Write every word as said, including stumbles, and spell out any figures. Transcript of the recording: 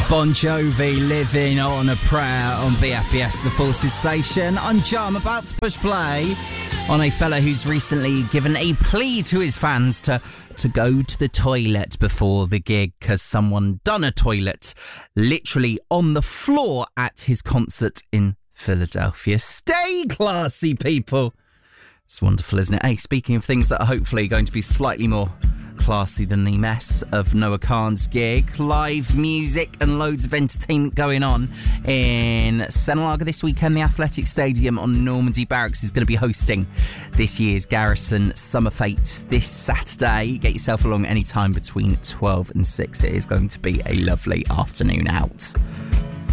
Bon Jovi, Living on a Prayer on B F B S, the Forces station. I'm Joe. I'm about to push play on a fella who's recently given a plea to his fans to, to go to the toilet before the gig because someone done a toilet literally on the floor at his concert in Philadelphia. Stay classy, people. It's wonderful, isn't it? Hey, speaking of things that are hopefully going to be slightly more classy than the mess of Noah Kahan's gig, live music and loads of entertainment going on in Senalaga this weekend. The Athletic Stadium on Normandy Barracks is going to be hosting this year's Garrison Summer Fete this Saturday. Get yourself along any time between twelve and six. It is going to be a lovely afternoon out.